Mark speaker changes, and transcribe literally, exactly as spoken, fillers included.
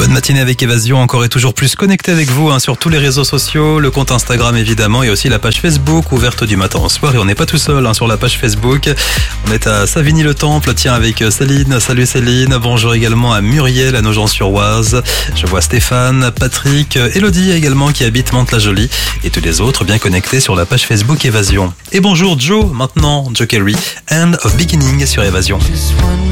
Speaker 1: Bonne matinée avec Évasion, encore et toujours plus connecté avec vous hein, sur tous les réseaux sociaux, le compte Instagram évidemment et aussi la page Facebook ouverte du matin au soir. Et on n'est pas tout seul hein, sur la page Facebook, on est à Savigny-le-Temple, tiens avec Céline. Salut Céline, bonjour également à Muriel, à Nogent-sur-Oise. Je vois Stéphane, Patrick, Elodie également qui habite Mantes-la-Jolie et tous les autres bien connectés sur la page Facebook Évasion. Et bonjour Joe maintenant, Joe Carey, End of Beginning sur Évasion.